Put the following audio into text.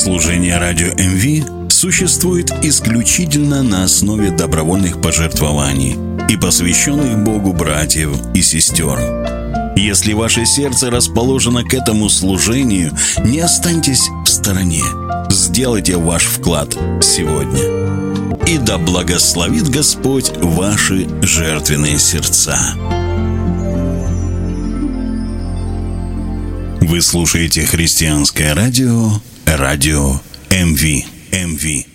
Служение радио МВ существует исключительно на основе добровольных пожертвований и посвященных Богу братьев и сестер. Если ваше сердце расположено к этому служению, не останьтесь в стороне. Сделайте ваш вклад сегодня. И да благословит Господь ваши жертвенные сердца. Вы слушаете христианское радио, радио МВ.